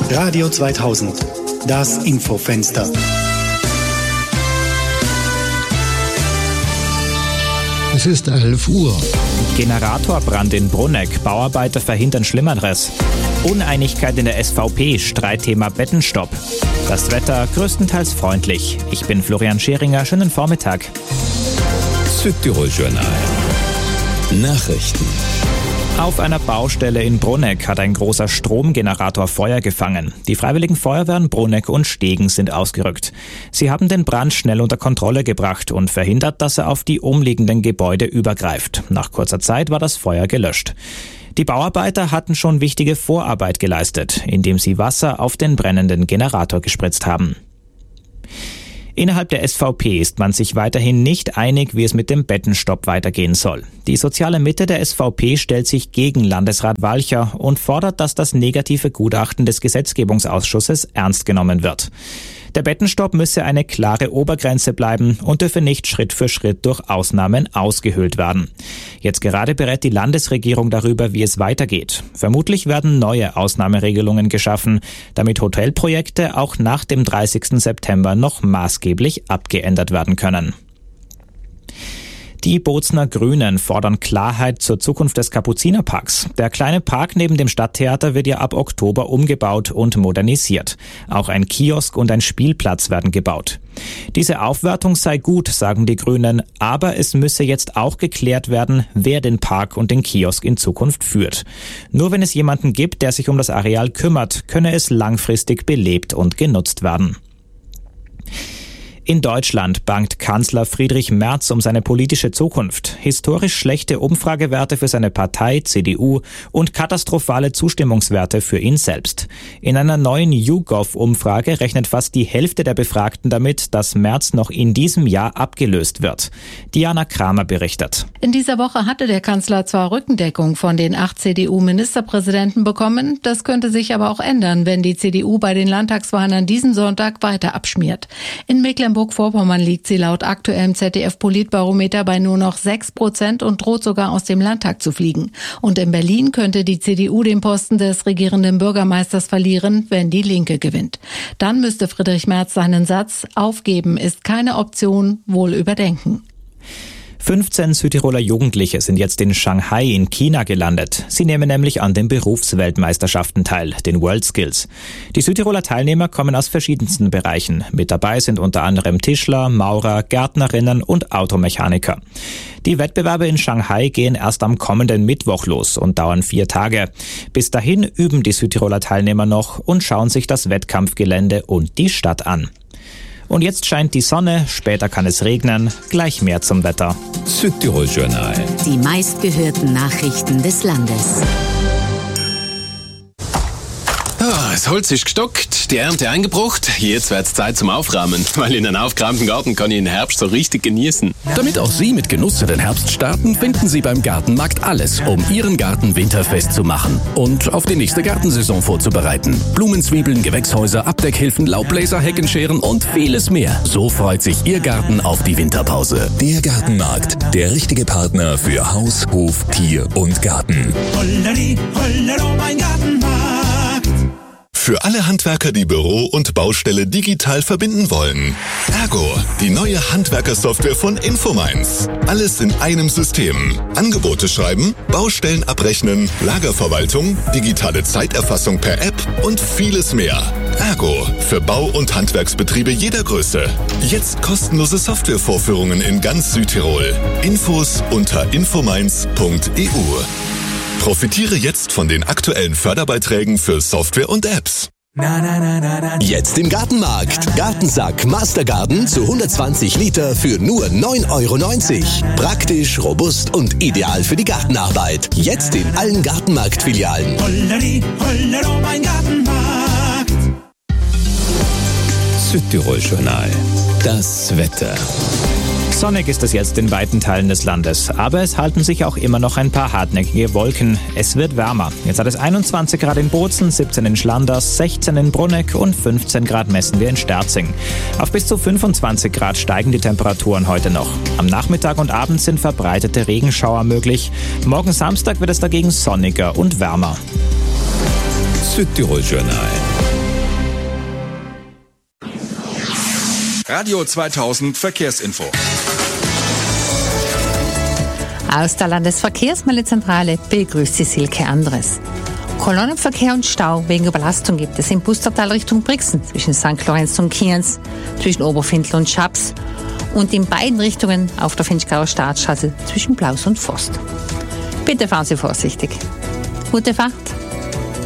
Radio 2000, das Infofenster. Es ist 11 Uhr. Generatorbrand in Brunegg. Bauarbeiter verhindern Schlimmeres. Uneinigkeit in der SVP. Streitthema Bettenstopp. Das Wetter größtenteils freundlich. Ich bin Florian Scheringer. Schönen Vormittag. Südtirol-Journal. Nachrichten. Auf einer Baustelle in Brunegg hat ein großer Stromgenerator Feuer gefangen. Die Freiwilligen Feuerwehren Brunegg und Stegen sind ausgerückt. Sie haben den Brand schnell unter Kontrolle gebracht und verhindert, dass er auf die umliegenden Gebäude übergreift. Nach kurzer Zeit war das Feuer gelöscht. Die Bauarbeiter hatten schon wichtige Vorarbeit geleistet, indem sie Wasser auf den brennenden Generator gespritzt haben. Innerhalb der SVP ist man sich weiterhin nicht einig, wie es mit dem Bettenstopp weitergehen soll. Die soziale Mitte der SVP stellt sich gegen Landesrat Walcher und fordert, dass das negative Gutachten des Gesetzgebungsausschusses ernst genommen wird. Der Bettenstopp müsse eine klare Obergrenze bleiben und dürfe nicht Schritt für Schritt durch Ausnahmen ausgehöhlt werden. Jetzt gerade berät die Landesregierung darüber, wie es weitergeht. Vermutlich werden neue Ausnahmeregelungen geschaffen, damit Hotelprojekte auch nach dem 30. September noch maßgeblich abgeändert werden können. Die Bozner Grünen fordern Klarheit zur Zukunft des Kapuzinerparks. Der kleine Park neben dem Stadttheater wird ja ab Oktober umgebaut und modernisiert. Auch ein Kiosk und ein Spielplatz werden gebaut. Diese Aufwertung sei gut, sagen die Grünen, aber es müsse jetzt auch geklärt werden, wer den Park und den Kiosk in Zukunft führt. Nur wenn es jemanden gibt, der sich um das Areal kümmert, könne es langfristig belebt und genutzt werden. In Deutschland bangt Kanzler Friedrich Merz um seine politische Zukunft. Historisch schlechte Umfragewerte für seine Partei, CDU, und katastrophale Zustimmungswerte für ihn selbst. In einer neuen YouGov-Umfrage rechnet fast die Hälfte der Befragten damit, dass Merz noch in diesem Jahr abgelöst wird. Diana Kramer berichtet. In dieser Woche hatte der Kanzler zwar Rückendeckung von den 8 CDU-Ministerpräsidenten bekommen, das könnte sich aber auch ändern, wenn die CDU bei den Landtagswahlen an diesem Sonntag weiter abschmiert. In Mecklenburg-Vorpommern liegt sie laut aktuellem ZDF-Politbarometer bei nur noch 6% und droht sogar aus dem Landtag zu fliegen. Und in Berlin könnte die CDU den Posten des regierenden Bürgermeisters verlieren, wenn die Linke gewinnt. Dann müsste Friedrich Merz seinen Satz "Aufgeben ist keine Option" wohl überdenken. 15 Südtiroler Jugendliche sind jetzt in Shanghai in China gelandet. Sie nehmen nämlich an den Berufsweltmeisterschaften teil, den WorldSkills. Die Südtiroler Teilnehmer kommen aus verschiedensten Bereichen. Mit dabei sind unter anderem Tischler, Maurer, Gärtnerinnen und Automechaniker. Die Wettbewerbe in Shanghai gehen erst am kommenden Mittwoch los und dauern 4 Tage. Bis dahin üben die Südtiroler Teilnehmer noch und schauen sich das Wettkampfgelände und die Stadt an. Und jetzt scheint die Sonne, später kann es regnen, gleich mehr zum Wetter. Südtirol-Journal. Die meistgehörten Nachrichten des Landes. Das Holz ist gestockt, die Ernte eingebracht. Jetzt wird's Zeit zum Aufräumen, weil in einem aufgeräumten Garten kann ich den Herbst so richtig genießen. Damit auch Sie mit Genuss in den Herbst starten, finden Sie beim Gartenmarkt alles, um Ihren Garten winterfest zu machen und auf die nächste Gartensaison vorzubereiten. Blumenzwiebeln, Gewächshäuser, Abdeckhilfen, Laubbläser, Heckenscheren und vieles mehr. So freut sich Ihr Garten auf die Winterpause. Der Gartenmarkt, der richtige Partner für Haus, Hof, Tier und Garten. Holleri, hollero, mein Gartenmarkt. Für alle Handwerker, die Büro und Baustelle digital verbinden wollen. Ergo, die neue Handwerkersoftware von Infomines. Alles in einem System. Angebote schreiben, Baustellen abrechnen, Lagerverwaltung, digitale Zeiterfassung per App und vieles mehr. Ergo, für Bau- und Handwerksbetriebe jeder Größe. Jetzt kostenlose Softwarevorführungen in ganz Südtirol. Infos unter infomines.eu. Profitiere jetzt von den aktuellen Förderbeiträgen für Software und Apps. Jetzt im Gartenmarkt. Gartensack Mastergarden zu 120 Liter für nur 9,90 €. Praktisch, robust und ideal für die Gartenarbeit. Jetzt in allen Gartenmarkt-Filialen. Holleri, hollero, mein Gartenmarkt. Südtirol-Journal. Das Wetter. Sonnig ist es jetzt in weiten Teilen des Landes, aber es halten sich auch immer noch ein paar hartnäckige Wolken. Es wird wärmer. Jetzt hat es 21 Grad in Bozen, 17 in Schlanders, 16 in Brunegg und 15 Grad messen wir in Sterzing. Auf bis zu 25 Grad steigen die Temperaturen heute noch. Am Nachmittag und Abend sind verbreitete Regenschauer möglich. Morgen Samstag wird es dagegen sonniger und wärmer. Südtirol-Journal. Radio 2000 Verkehrsinfo. Aus der Landesverkehrsmeldezentrale begrüßt Sie Silke Andres. Kolonnenverkehr und Stau wegen Überlastung gibt es im Bustertal Richtung Brixen zwischen St. Lorenz und Kienz, zwischen Oberfindl und Schaps und in beiden Richtungen auf der Finchgauer Startstraße zwischen Blaus und Forst. Bitte fahren Sie vorsichtig. Gute Fahrt.